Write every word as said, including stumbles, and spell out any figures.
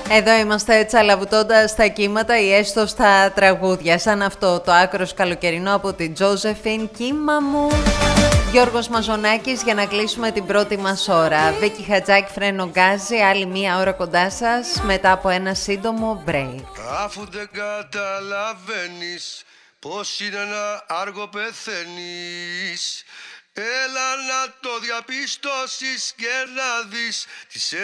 Εδώ είμαστε τσαλαβουτώντας τα κύματα ή έστω στα τραγούδια. Σαν αυτό το άκρος καλοκαιρινό από την Τζόζεφιν, κύμα μου. Γιώργος Μαζονάκης για να κλείσουμε την πρώτη μας ώρα. Βίκη Χατζάκη, Φρένο Γκάζι, άλλη μία ώρα κοντά σας μετά από ένα σύντομο break. Αφού δεν καταλαβαίνεις πως είναι να άργο πεθαίνεις, έλα να το διαπιστώσεις και να δεις τις